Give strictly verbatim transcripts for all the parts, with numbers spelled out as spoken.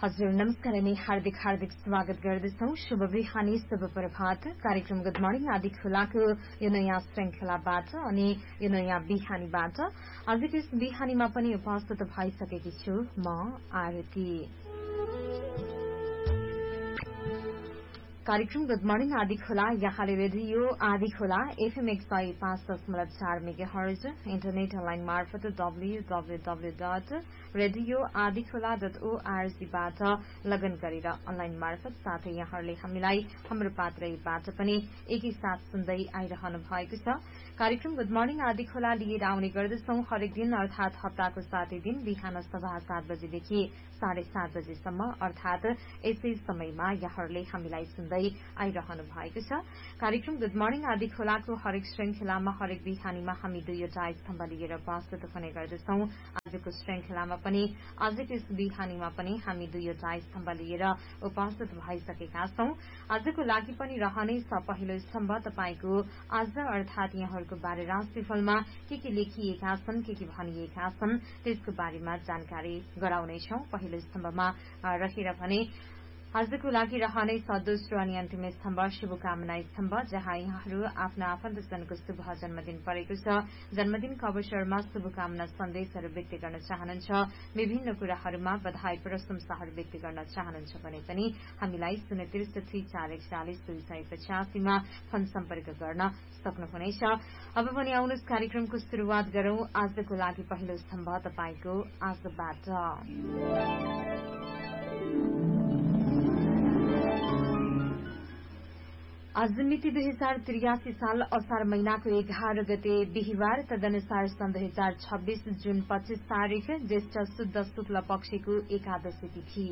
हजुर नमस्कार अनि हार्दिक हार्दिक स्वागत गर्दछौ। शुभ बिहानी, शुभ प्रभात। कार्यक्रम गुड मर्निङ आदि खुलाको यो नयाँ श्रृंखलाबाट अनि यो नयाँ बिहानीबाट आजको यस बिहानीमा पनि उपस्थित भइसकेकी छु म आरती। कार्यक्रम गुड मर्निङ आदि खोला यहाँले रेडियो आदि खोला एफएम एक सय पाँच दशमलव चार मेगा हर्ज इन्टरनेट अनलाइन मार्फत W W W dot radio आदि खोला डट ओआरजीबाट लगन गरेर अनलाइन मार्फत साथै यहाँहरूले हामीलाई हाम्रो पात्रबाट पनि एकैसाथ सुन्दै आइरहनु भएको छ। कार्यक्रम गुड मर्निङ आदि खोला लिएर आउने गर्दछौ हरेक दिन अर्थात हप्ताको सातै दिन बिहान सभा सात बजेदेखि साढे सात बजेसम्म अर्थात यसै समयमा यहाँहरूले हामीलाई सुन्दै आइरहनु भएको छ। कार्यक्रम गुड मर्निङ आदि खोलाको हरेक श्रृंखलामा हरेक बिहानीमा हामी दुईवटा स्तम्भ लिएर उपस्थित हुने गर्दछौ। आजको श्रृंखलामा पनि आजको यस बिहानीमा पनि हामी दुईवटा स्तम्भ लिएर उपस्थित भइसकेका छौं। आजको लागि पनि रहनेछ पहिलो स्तम्भ तपाईको आज अर्थात यहाँहरूको बारे राशिफलमा के के लेखिएका छन्, के के भनिएका छन् त्यसको बारेमा जानकारी गराउनेछौ। पहिलो स्तम्भमा रहेर भने आजको लागि रहनेछ दोस्रो अनि अन्तिम स्तम्भ शुभकामना स्तम्भ, जहाँ यहाँहरू आफ्ना आफन्तजनको शुभ जन्मदिन परेको छ। जन्मदिनको अवसरमा शुभकामना सन्देशहरू व्यक्त गर्न चाहनुहुन्छ, विभिन्न कुराहरूमा बधाई प्रशंसाहरू व्यक्त गर्न चाहनुहुन्छ भने पनि हामीलाई शून्य त्रिसठी चार एकचालिस दुई सय पचासीमा फोन सम्पर्क गर्न सक्नुहुनेछ। अब पनि आउनुहोस् कार्यक्रमको शुरूआत गरौं। आजको लागि पहिलो स्तम्भ तपाईको आजबाट। आज मिति दुई हजार त्रियासी साल असार महिनाको एघार गते बिहिबार, तदनुसार सन् दुई हजार छब्बीस जून पच्चीस तारीक ज्येष्ठ शुद्ध शुक्ल पक्षको एकादशी तिथि।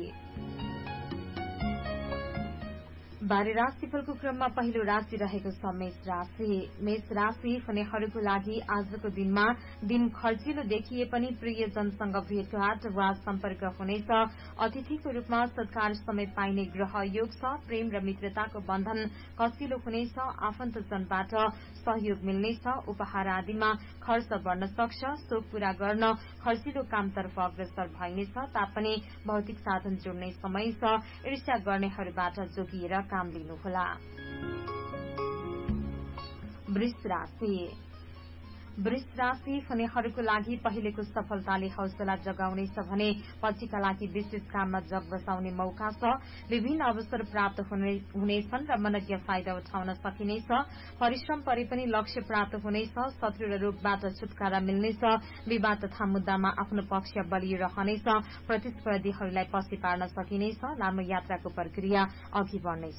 बाह्र राशिफलको क्रममा पहिलो राशि रहेको छ मेष राशि। मेष राशि हुनेहरूको लागि आजको दिनमा दिन खर्चिलो देखिए पनि प्रियजनसँग भेटघाट वा सम्पर्क हुनेछ। अतिथिको रूपमा सत्कार समय पाइने ग्रह योग छ। प्रेम र मित्रताको बन्धन कसिलो हुनेछ। आफन्तजनबाट सहयोग मिल्नेछ। उपहार आदिमा खर्च बढ़न सक्छ। शोक पूरा गर्न खर्चिलो कामतर्फ अग्रसर भइनेछ तापनि भौतिक साधन जोड्ने समय छ। ईर्ष्या गर्नेहरूबाट जोगिएर काम लिनुहोला। वृष राशि। वृष राशि हुनेहरूको लागि पहिलेको सफलताले हौसला जगाउनेछ भने पछिका लागि विशेष काममा जग बसाउने मौका छ। विभिन्न अवसर प्राप्त हुनेछन् र मनज्ञ फाइदा उठाउन सकिनेछ। परिश्रम परे पनि लक्ष्य प्राप्त हुनेछ। शत्रु र रोगबाट छुटकारा मिल्नेछ। विवाद तथा मुद्दामा आफ्नो पक्ष बलियो रहनेछ। प्रतिस्पर्धीहरूलाई पछि पार्न सकिनेछ। लामो यात्राको प्रक्रिया अघि बढ्नेछ।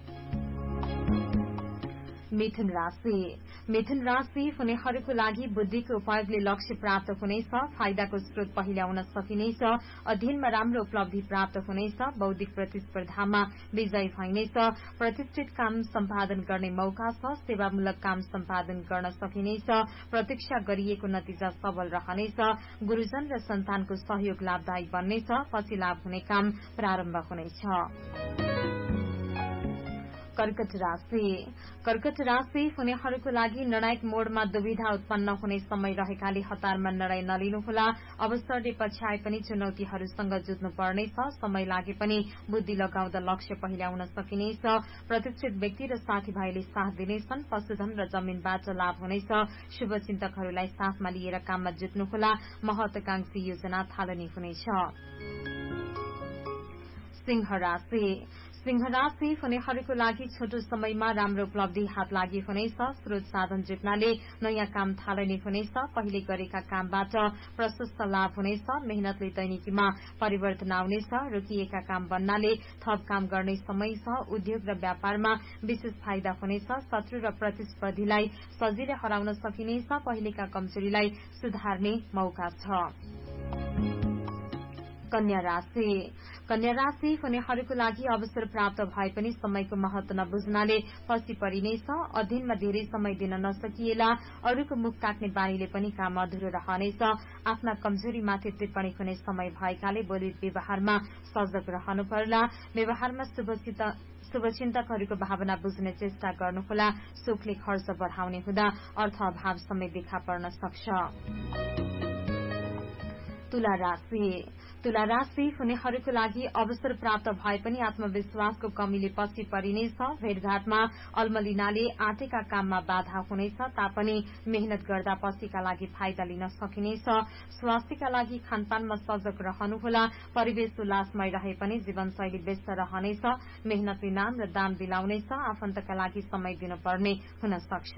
मिथुन राशि। मिथुन राशि हुनेहरूको लागि बुद्धिको उपयोगले लक्ष्य प्राप्त हुनेछ। फाइदाको स्रोत पहिल्याउन सकिनेछ। अध्ययनमा राम्रो उपलब्धि प्राप्त हुनेछ। बौद्धिक प्रतिस्पर्धामा विजय भइनेछ। प्रतिष्ठित काम सम्पादन गर्ने मौका छ। सेवामूलक काम सम्पादन गर्न सकिनेछ। प्रतीक्षा गरिएको नतिजा सबल रहनेछ। गुरूजन र सन्तानको सहयोग लाभदायी बन्नेछ। पछि लाभ हुने काम प्रारम्भ हुनेछ। कर्कट राशि। कर्कट राशि हुनेहरूको लागि निर्णायक मोडमा दुविधा उत्पन्न हुने समय रहेकाले हतारमा निर्णय नलिनुहोला। अवसरले पछ्याए पनि चुनौतीहरूसँग जुझ्नु पर्नेछ। समय लागे पनि बुद्धि लगाउँदा लक्ष्य पहिल्याउन सकिनेछ। प्रतिष्ठित व्यक्ति र साथीभाइले साथ दिनेछन्। पशुधन र जमीनबाट लाभ हुनेछ। शुभचिन्तकहरूलाई साथमा लिएर काममा जुट्नुहोला। महत्वाकांक्षी योजना थालनी हुनेछ। सिंह राशि। सिंह राशि हुनेहरूको लागि छोटो समयमा राम्रो उपलब्धि हात लागि हुनेछ। स्रोत साधन जुट्नाले नयाँ काम थालनी हुनेछ। पहिले गरेका कामबाट प्रशस्त लाभ हुनेछ। मेहनतले दैनिकीमा परिवर्तन आउनेछ। रोकिएका काम बन्नाले थप काम गर्ने समय छ। उद्योग र व्यापारमा विशेष फाइदा हुनेछ। शत्रु र प्रतिस्पर्धीलाई सजिलै हराउन सकिनेछ। पहिलेका कमजोरीलाई सुधार्ने मौका छ। कन्या राशि। कन्या राशि हुनेहरूको लागि अवसर प्राप्त भए पनि समयको महत्व नबुझ्नाले पछि परिनेछ। अध्ययनमा धेरै समय दिन नसकिएला। अरूको मुख ताक्ने बानीले पनि काम अधुरो रहनेछ। आफ्ना कमजोरीमाथि टिप्पणी हुने समय भएकाले बोली व्यवहारमा सजग रहनु पर्ला। व्यवहारमा शुभचिन्तकहरूको भावना बुझ्ने चेष्टा गर्नुहोला। सुखले खर्च बढ़ाउने हुँदा अर्थ अभाव समय देखा पर्न सक्छ। तुला राशि। तुला राशि हुनेहरूको लागि अवसर प्राप्त भए पनि आत्मविश्वासको कमीले पछि परिनेछ। भेटघाटमा अल्मलिनाले आँटेका काममा बाधा हुनेछ तापनि मेहनत गर्दा पछिका लागि फाइदा लिन सकिनेछ। स्वास्थ्यका लागि खानपानमा सजग रहनुहोला। परिवेश उल्लासमय रहे पनि जीवनशैली व्यस्त रहनेछ। मेहनतले नाम र दाम दिलाउनेछ। आफन्तका लागि समय दिनुपर्ने हुन सक्छ।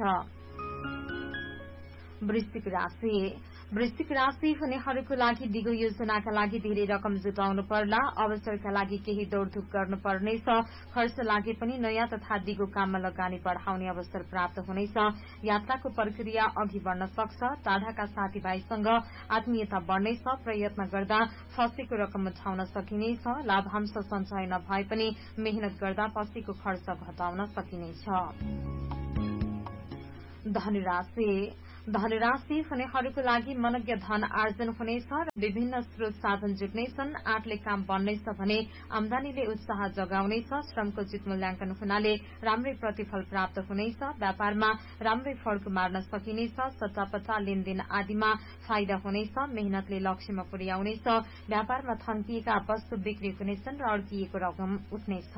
वृश्चिक राशि वृश्चिक राशि हुनेहरूको लागि दिगो योजनाका लागि धेरै रकम जुटाउनु पर्ला। अवसरका लागि केही दौड़धूप गर्नुपर्नेछ। खर्च लागे पनि नयाँ तथा दिगो काममा लगानी बढ़ाउने अवसर प्राप्त हुनेछ। यात्राको प्रक्रिया अघि बढ़न सक्छ। टाढाका साथीभाइसँग आत्मीयता बढ़नेछ। प्रयत्न गर्दा फसेको रकम उठाउन सकिनेछ। लाभांश सञ्चय नभए पनि मेहनत गर्दा पछिको खर्च घटाउन सकिनेछ। धनुराशि धनुराशि हुनेहरूको लागि मनज्ञ धन आर्जन हुनेछ र विभिन्न स्रोत साधन जुट्नेछन्। आँटले काम बन्नेछ भने आमदानीले उत्साह जगाउनेछ। श्रमको उचित मूल्याङ्कन हुनाले राम्रै प्रतिफल प्राप्त हुनेछ। व्यापारमा राम्रै फड्को मार्न सकिनेछ। सट्टापट्टा लेनदेन आदिमा फाइदा हुनेछ। मेहनतले लक्ष्यमा पुर्याउनेछ। व्यापारमा थन्किएका वस्तु बिक्री हुनेछन् र अड्किएको रकम उठ्नेछ।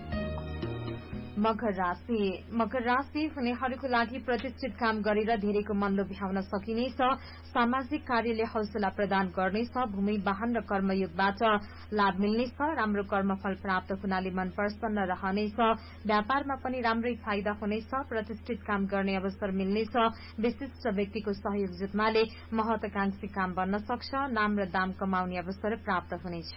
मकर राशि मकर राशि हुनेहरूको लागि प्रतिष्ठित काम गरेर धेरैको मन लोभ्याउन सकिनेछ। सामाजिक कार्यले हौसला प्रदान गर्नेछ। भूमि वाहन र कर्मयोगबाट लाभ मिल्नेछ। राम्रो कर्मफल प्राप्त हुनाले मन प्रसन्न रहनेछ। व्यापारमा पनि राम्रै फाइदा हुनेछ। प्रतिष्ठित काम गर्ने अवसर मिल्नेछ। विशिष्ट व्यक्तिको सहयोग जुट्नाले महत्वाकांक्षी काम बन्न सक्छ। नाम र दाम कमाउने अवसर प्राप्त हुनेछ।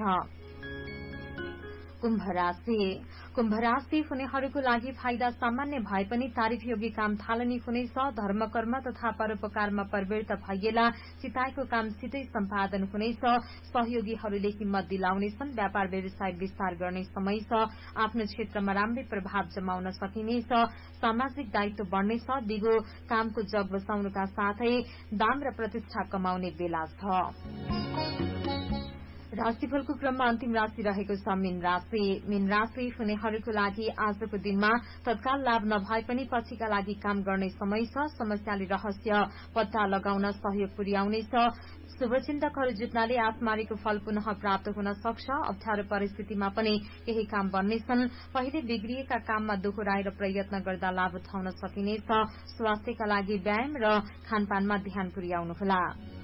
कुम्भ राशि कुम्भ राशि हुनेहरूको लागि फाइदा सामान्य भए पनि तारिफयोगी काम थालनी हुनेछ। धर्म कर्म तथा परोपकारमा प्रवृत्त भइएला चिताएको काम छिटै सम्पादन हुनेछ। सहयोगीहरूले हिम्मत दिलाउनेछन्। व्यापार व्यवसाय विस्तार गर्ने समय छ। आफ्नो क्षेत्रमा राम्रै प्रभाव जमाउन सकिनेछ। सामाजिक दायित्व बढ़नेछ। दिगो कामको जग बसाउनुका साथै दाम र प्रतिष्ठा कमाउने बेला छ। राशिफलको क्रममा अन्तिम राशि रहेको छ मीन राशि मीन राशि हुनेहरूको लागि आजको दिनमा तत्काल लाभ नभए पनि पछिका लागि काम गर्ने समय छ। समस्याले रहस्य पत्ता लगाउन सहयोग पुर्याउनेछ। शुभचिन्तकहरू जुट्नाले आत्मारीको फल पुनः प्राप्त हुन सक्छ। अप्ठ्यारो परिस्थितिमा पनि केही काम बन्नेछन्। पहिले बिग्रिएका काममा दोहोऱ्याएर प्रयत्न गर्दा लाभ उठाउन सकिनेछ। स्वास्थ्यका लागि व्यायाम र खानपानमा ध्यान पुर्याउनुहोला।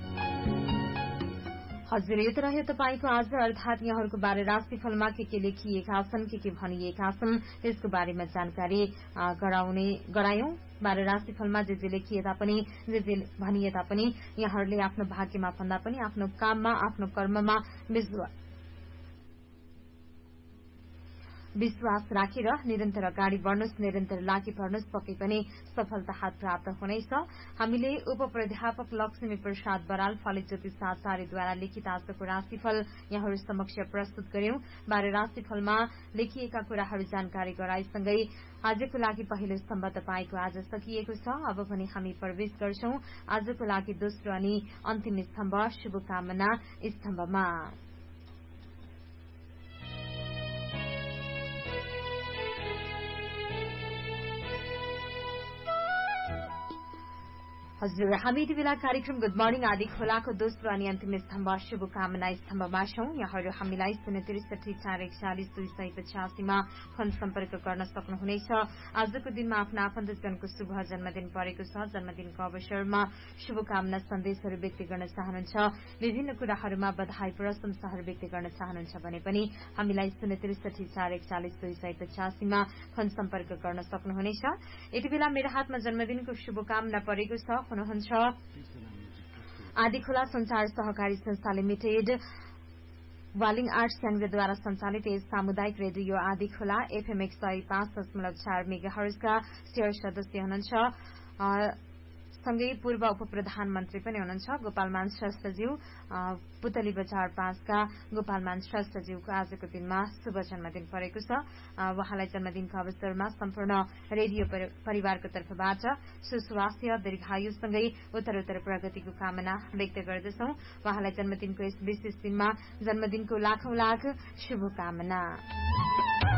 हजुर यो त रह्यो तपाईँको आज अर्थात यहाँहरूको बारे राशिफलमा के के लेखिएका छन् के के भनिएका छन् त्यसको बारेमा जानकारी गराउने गरायौं। बारे राशिफलमा जे जे लेखिए तापनि जे जे भनिए तापनि यहाँहरूले आफ्नो भाग्यमा भन्दा पनि आफ्नो काममा आफ्नो कर्ममा विश्वास राखेर निरन्तर अगाडि बढ़नुहोस्। निरन्तर लागि पर्नुहोस्। पक्कै पनि सफलता हात प्राप्त हुनेछ। हामीले उप प्राध्यापक लक्ष्मी प्रसाद बराल फलित ज्योतिष आचार्यद्वारा लिखित आजको राशिफल यहाँहरू समक्ष प्रस्तुत गर्यौं। बारे राशिफलमा लेखिएका कुराहरू जानकारी गराइसँगै आजको लागि पहिलो स्तम्भ तपाईँको आज सकिएको छ। अब भने हामी प्रवेश गर्छौं आजको लागि दोस्रो अनि अन्तिम स्तम्भ शुभकामना स्तम्भमा। हजुर हामी यति बेला कार्यक्रम गुड मर्निङ आदि खोलाको दोस्रो अनि अन्तिम स्तम्भ शुभकामना स्तम्भमा छौं। यहाँहरू हामीलाई शून्य त्रिसठी चार एकचालिस दुई सय पचासीमा फोन सम्पर्क गर्न सक्नुहुनेछ। आजको दिनमा आफ्ना आफन्तजनको शुभ जन्मदिन परेको छ। जन्मदिनको अवसरमा शुभकामना सन्देशहरू व्यक्त गर्न चाहनुहुन्छ। विभिन्न कुराहरूमा बधाई प्रशंसाहरू व्यक्त गर्न चाहनुहुन्छ भने पनि हामीलाई शून्य त्रिसठी चार एकचालिस दुई सय पचासीमा फोन सम्पर्क गर्न सक्नुहुनेछ। यति बेला मेरो हातमा जन्मदिनको शुभकामना परेको छ। हुनुहुन्छ आदिखोला संचार सहकारी संस्था लिमिटेड वालिङ आर्ट स्याङ्जाद्वारा सञ्चालित यस सामुदायिक रेडियो आदिखोला एफएम एक सय पाँच दशमलव चार मेगाहर्जका शेयर सदस्य हुनुहुन्छ। सँगै पूर्व उप प्रधानमन्त्री पनि हुनुहुन्छ गोपालमान श्रेष्ठज्यू। पुतली बजार पाँचका गोपालमान श्रेष्ठज्यूको आजको दिनमा शुभ जन्मदिन परेको छ। उहाँलाई जन्मदिनको अवसरमा सम्पूर्ण रेडियो परिवारको तर्फबाट सुस्वास्थ्य दीर्घायुसँगै उत्तरोत्तर प्रगतिको कामना व्यक्त गर्दछौं। उहाँलाई जन्मदिनको यस विशेष दिनमा जन्मदिनको लाखौं लाख शुभकामना।